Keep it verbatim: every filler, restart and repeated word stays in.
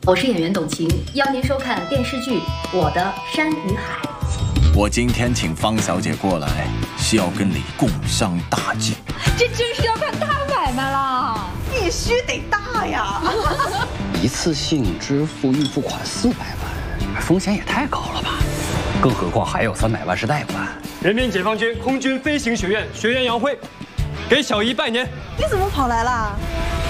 我是演员董卿，邀您收看电视剧《我的山与海》。 我今天请方小姐过来，是要跟你共商大计。 这真是要干大买卖了， 必须得大呀！ 一次性支付预付款四百万，风险也太高了吧？更何况还有三百万是贷款。 人民解放军空军飞行学院学员杨辉，给小姨拜年。 你怎么跑来了？